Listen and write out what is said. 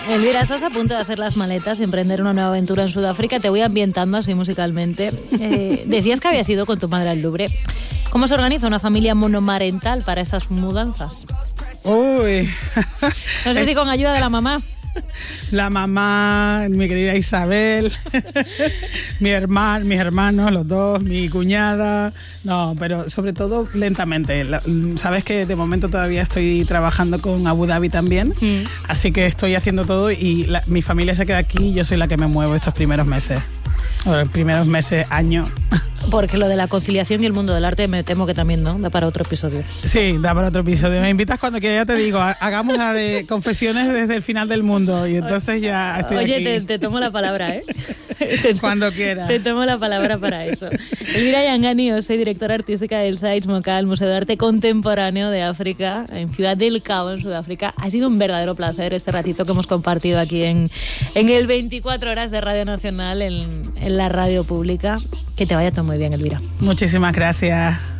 Elvira, estás a punto de hacer las maletas y emprender una nueva aventura en Sudáfrica. Te voy ambientando así musicalmente. Decías que habías ido con tu madre al Louvre. ¿Cómo se organiza una familia monomarental para esas mudanzas? Uy. No sé si con ayuda de la mamá. La mamá, mi querida Isabel, mis hermanos, los dos, mi cuñada. No, pero sobre todo lentamente. Sabes que de momento todavía estoy trabajando con Abu Dhabi también, así que estoy haciendo todo y mi familia se queda aquí y yo soy la que me muevo estos primeros meses. O los primeros meses, año. Porque lo de la conciliación y el mundo del arte me temo que también, ¿no? Da para otro episodio. Sí, da para otro episodio. Me invitas cuando quieras, ya te digo, hagamos la de confesiones desde el final del mundo y entonces ya estoy aquí. Oye, te tomo la palabra, ¿eh? Cuando quieras. Te tomo la palabra para eso. Elvira Yangani, soy directora artística del SAIS MOCA, el Museo de Arte Contemporáneo de África, en Ciudad del Cabo, en Sudáfrica. Ha sido un verdadero placer este ratito que hemos compartido aquí en el 24 horas de Radio Nacional, en la radio pública. Que te vaya todo muy bien, Elvira. Muchísimas gracias.